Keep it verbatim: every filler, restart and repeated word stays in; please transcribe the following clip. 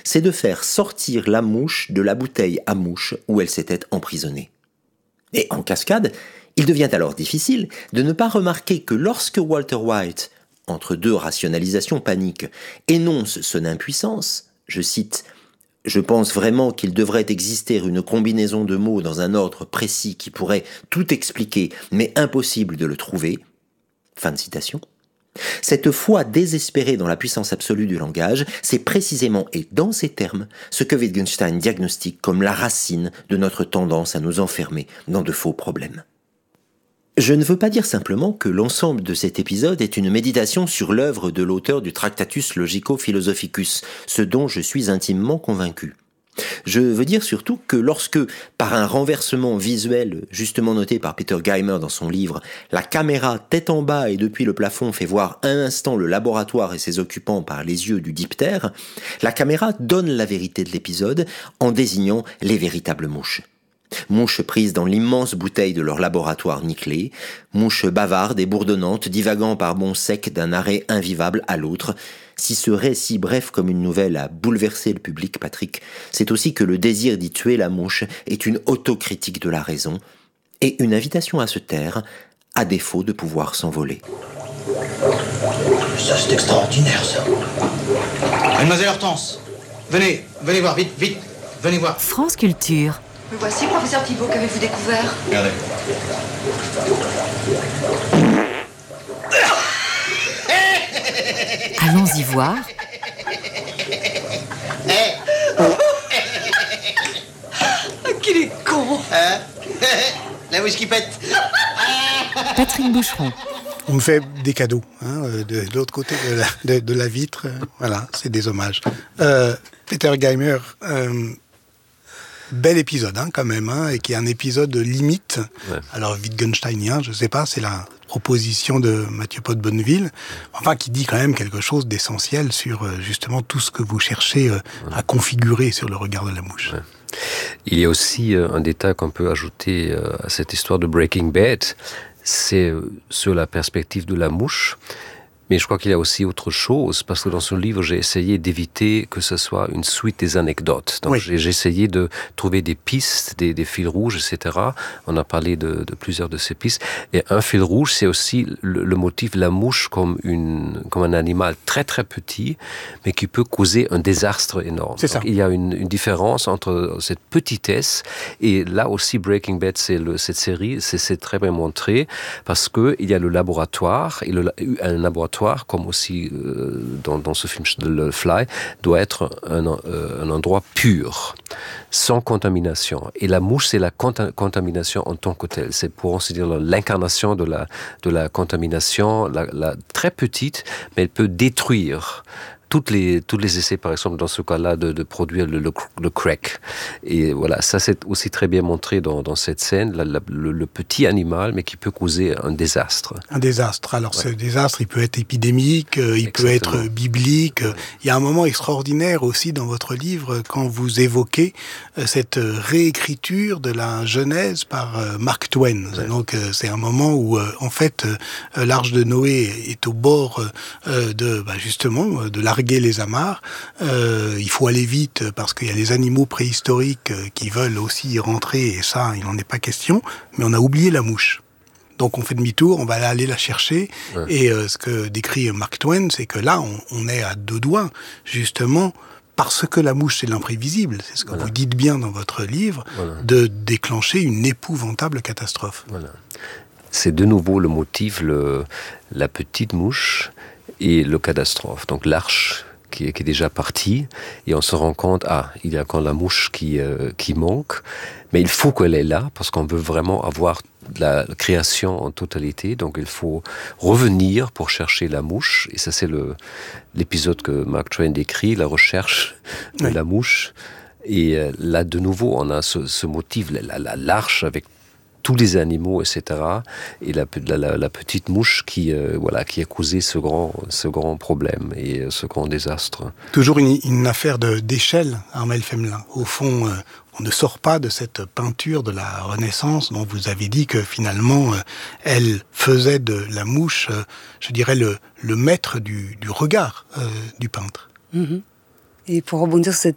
c'est de faire sortir la mouche de la bouteille à mouche où elle s'était emprisonnée. Et en cascade, il devient alors difficile de ne pas remarquer que lorsque Walter White, entre deux rationalisations paniques, énonce son impuissance, je cite « Je pense vraiment qu'il devrait exister une combinaison de mots dans un ordre précis qui pourrait tout expliquer, mais impossible de le trouver. » Fin de citation. Cette foi désespérée dans la puissance absolue du langage, c'est précisément et dans ces termes ce que Wittgenstein diagnostique comme la racine de notre tendance à nous enfermer dans de faux problèmes. Je ne veux pas dire simplement que l'ensemble de cet épisode est une méditation sur l'œuvre de l'auteur du Tractatus Logico-Philosophicus, ce dont je suis intimement convaincu. Je veux dire surtout que lorsque, par un renversement visuel justement noté par Peter Geimer dans son livre, la caméra tête en bas et depuis le plafond fait voir un instant le laboratoire et ses occupants par les yeux du diptère, la caméra donne la vérité de l'épisode en désignant les véritables mouches. Mouches prises dans l'immense bouteille de leur laboratoire nickelé, mouches bavardes et bourdonnantes divaguant par bonds secs d'un arrêt invivable à l'autre. Si ce récit bref comme une nouvelle a bouleversé le public, Patrick, c'est aussi que le désir d'y tuer la mouche est une autocritique de la raison et une invitation à se taire, à défaut de pouvoir s'envoler. Ça, c'est extraordinaire, ça. Mademoiselle Hortense, venez, venez voir, vite, vite, venez voir. France Culture. Me voici, professeur Thibault, qu'avez-vous découvert ? Regardez. Allons-y voir. Qu'il est con ! Hein? La mouche qui pète. Patrick Boucheron. On me fait des cadeaux, hein, de, de l'autre côté de la, de, de la vitre. Voilà, c'est des hommages. Euh, Peter Geimer... Euh, Bel épisode, hein, quand même, hein, et qui est un épisode limite. Ouais. Alors, Wittgensteinien, je sais pas, c'est la proposition de Mathieu Pot de Bonneville, enfin, qui dit quand même quelque chose d'essentiel sur, euh, justement, tout ce que vous cherchez euh, ouais. à configurer sur le regard de la mouche. Ouais. Il y a aussi euh, un détail qu'on peut ajouter euh, à cette histoire de Breaking Bad, c'est euh, sur la perspective de la mouche. Mais je crois qu'il y a aussi autre chose, parce que dans ce livre, j'ai essayé d'éviter que ce soit une suite des anecdotes. Donc, oui. j'ai, j'ai essayé de trouver des pistes, des, des fils rouges, et cetera. On a parlé de, de plusieurs de ces pistes. Et un fil rouge, c'est aussi le, le motif de la mouche comme, une, comme un animal très, très petit, mais qui peut causer un désastre énorme. C'est ça. Donc, il y a une, une différence entre cette petitesse, et là aussi, Breaking Bad, c'est le, cette série, c'est, c'est très bien montré, parce qu'il y a le laboratoire, et le, un laboratoire comme aussi euh, dans, dans ce film Le Fly, doit être un, euh, un endroit pur, sans contamination. Et la mouche, c'est la conta- contamination en tant que telle. C'est pour ainsi dire l'incarnation de la, de la contamination, la, la, très petite, mais elle peut détruire toutes les, tous les essais, par exemple, dans ce cas-là, de, de produire le, le, le crack. Et voilà, ça c'est aussi très bien montré dans, dans cette scène, la, la, le, le petit animal, mais qui peut causer un désastre. Un désastre. Alors, ouais. Ce désastre, il peut être épidémique, il Exactement. peut être biblique. Ouais. Il y a un moment extraordinaire aussi dans votre livre, quand vous évoquez cette réécriture de la Genèse par Mark Twain. Ouais. Donc, c'est un moment où, en fait, l'Arche de Noé est au bord de, bah, justement, de la les amarres, euh, il faut aller vite parce qu'il y a les animaux préhistoriques qui veulent aussi y rentrer et ça, il n'en est pas question, mais on a oublié la mouche. Donc on fait demi-tour, on va aller la chercher ouais. et euh, ce que décrit Mark Twain, c'est que là, on, on est à deux doigts, justement, parce que la mouche, c'est l'imprévisible, c'est ce que voilà. vous dites bien dans votre livre, voilà. de déclencher une épouvantable catastrophe. Voilà. C'est de nouveau le motif, le, la petite mouche et le catastrophe. Donc l'arche qui est, qui est déjà partie, et on se rend compte, ah, il y a quand la mouche qui, euh, qui manque, mais il faut qu'elle est là, parce qu'on veut vraiment avoir la création en totalité, donc il faut revenir pour chercher la mouche, et ça c'est le, l'épisode que Mark Twain décrit, la recherche de oui. la mouche, et euh, là de nouveau on a ce, ce motif, la, la, l'arche avec tous les animaux, et cetera. Et la, la, la petite mouche qui, euh, voilà, qui a causé ce grand, ce grand problème et ce grand désastre. Toujours une, une affaire de, d'échelle, Armel Femelin. Au fond, euh, on ne sort pas de cette peinture de la Renaissance dont vous avez dit que finalement, euh, elle faisait de la mouche, euh, je dirais, le, le maître du, du regard euh, du peintre. Mmh. Et pour rebondir sur cette